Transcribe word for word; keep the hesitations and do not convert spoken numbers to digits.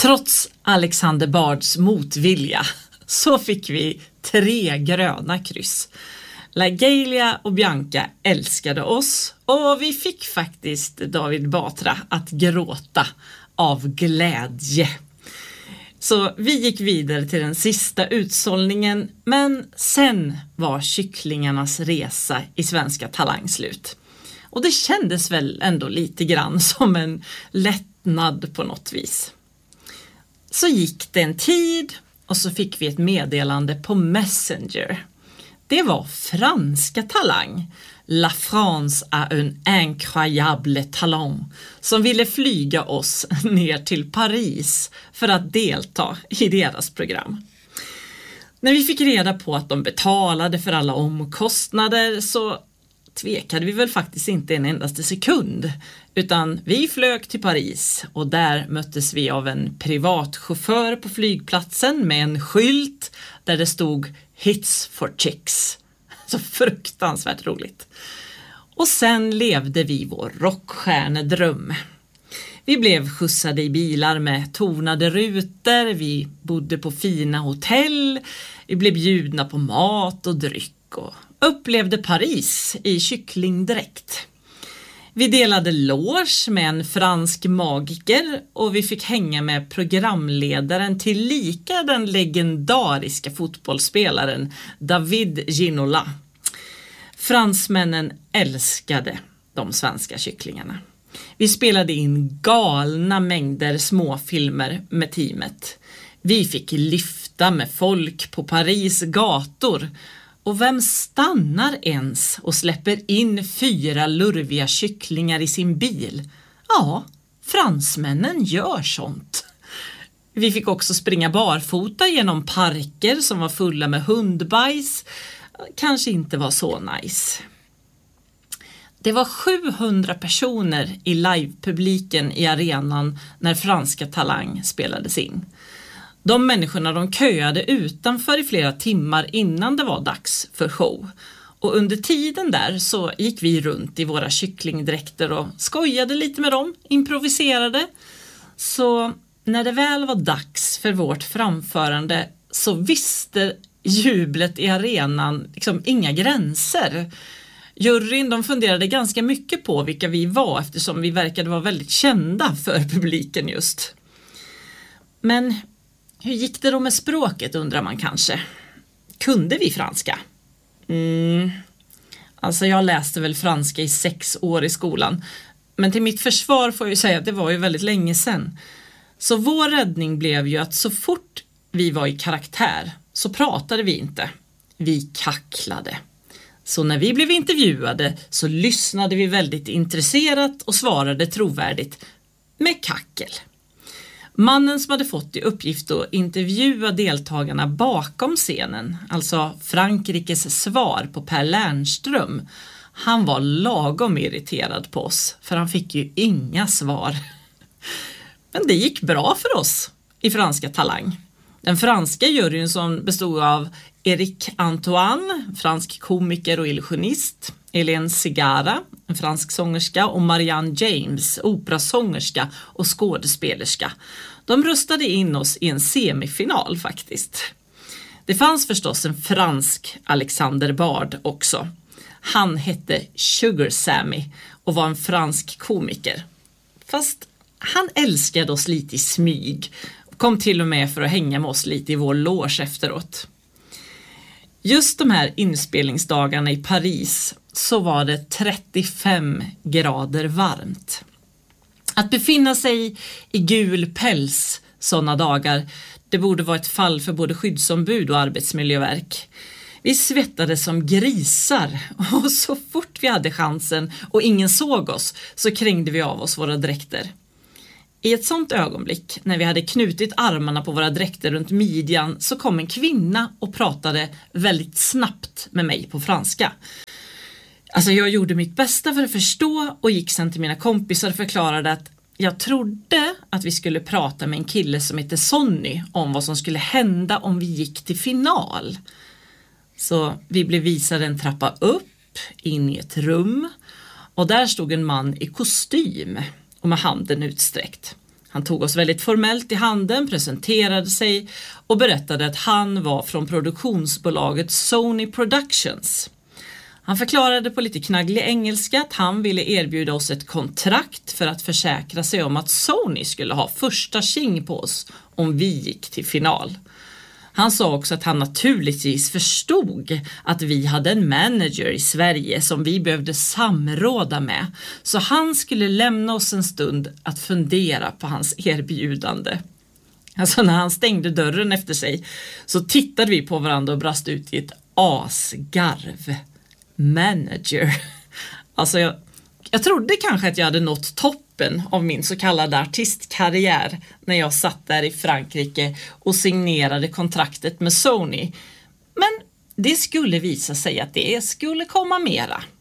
Trots Alexander Bards motvilja så fick vi tre gröna kryss. LaGalia och Bianca älskade oss och vi fick faktiskt David Batra att gråta av glädje. Så vi gick vidare till den sista utsållningen, men sen var kycklingarnas resa i Svenska Talang slut. Och det kändes väl ändå lite grann som en lättnad på något vis. Så gick det en tid och så fick vi ett meddelande på Messenger. Det var Franska Talang, La France a un incroyable talent, som ville flyga oss ner till Paris för att delta i deras program. När vi fick reda på att de betalade för alla omkostnader så tvekade vi väl faktiskt inte en endaste sekund, utan vi flög till Paris och där möttes vi av en privatchaufför på flygplatsen med en skylt där det stod Hits for Chicks. Så fruktansvärt roligt. Och sen levde vi vår rockstjärnedröm. Vi blev skjutsade i bilar med tonade rutor, vi bodde på fina hotell, vi blev bjudna på mat och dryck och upplevde Paris i kycklingdräkt. Vi delade loge med en fransk magiker och vi fick hänga med programledaren till lika den legendariska fotbollsspelaren David Ginola. Fransmännen älskade de svenska kycklingarna. Vi spelade in galna mängder småfilmer med teamet. Vi fick lyfta med folk på Paris gator. Och vem stannar ens och släpper in fyra lurviga kycklingar i sin bil? Ja, fransmännen gör sånt. Vi fick också springa barfota genom parker som var fulla med hundbajs. Kanske inte var så nice. Det var sjuhundra personer i livepubliken i arenan när Franska Talang spelades in. De människorna de köade utanför i flera timmar innan det var dags för show. Och under tiden där så gick vi runt i våra kycklingdräkter och skojade lite med dem, improviserade. Så när det väl var dags för vårt framförande så visste jublet i arenan liksom inga gränser. Juryn de funderade ganska mycket på vilka vi var eftersom vi verkade vara väldigt kända för publiken just. Men hur gick det då med språket, undrar man kanske. Kunde vi franska? Mm. Alltså jag läste väl franska i sex år i skolan. Men till mitt försvar får jag ju säga att det var ju väldigt länge sedan. Så vår räddning blev ju att så fort vi var i karaktär så pratade vi inte. Vi kacklade. Så när vi blev intervjuade så lyssnade vi väldigt intresserat och svarade trovärdigt med kackel. Mannen som hade fått i uppgift att intervjua deltagarna bakom scenen, alltså Frankrikes svar på Per Lernström, han var lagom irriterad på oss för han fick ju inga svar. Men det gick bra för oss i Franska Talang. Den franska juryn som bestod av Eric Antoine, fransk komiker och illusionist, Hélène Segara, en fransk sångerska, och Marianne James, operasångerska och skådespelerska. De röstade in oss i en semifinal faktiskt. Det fanns förstås en fransk Alexander Bard också. Han hette Sugar Sammy och var en fransk komiker. Fast han älskade oss lite i smyg och kom till och med för att hänga med oss lite i vår loge efteråt. Just de här inspelningsdagarna i Paris så var det trettiofem grader varmt. Att befinna sig i gul päls sådana dagar, det borde vara ett fall för både skyddsombud och arbetsmiljöverk. Vi svettade som grisar och så fort vi hade chansen och ingen såg oss så krängde vi av oss våra dräkter. I ett sånt ögonblick, när vi hade knutit armarna på våra dräkter runt midjan, så kom en kvinna och pratade väldigt snabbt med mig på franska. Alltså jag gjorde mitt bästa för att förstå och gick sen till mina kompisar och förklarade att jag trodde att vi skulle prata med en kille som heter Sonny om vad som skulle hända om vi gick till final. Så vi blev visade en trappa upp in i ett rum och där stod en man i kostym och med handen utsträckt. Han tog oss väldigt formellt i handen, presenterade sig och berättade att han var från produktionsbolaget Sony Productions. Han förklarade på lite knagglig engelska att han ville erbjuda oss ett kontrakt för att försäkra sig om att Sony skulle ha första tjing på oss om vi gick till final. Han sa också att han naturligtvis förstod att vi hade en manager i Sverige som vi behövde samråda med. Så han skulle lämna oss en stund att fundera på hans erbjudande. Alltså när han stängde dörren efter sig så tittade vi på varandra och brast ut i ett asgarv. Manager. Alltså jag, jag trodde kanske att jag hade nått toppen av min så kallade artistkarriär när jag satt där i Frankrike och signerade kontraktet med Sony. Men det skulle visa sig att det skulle komma mera.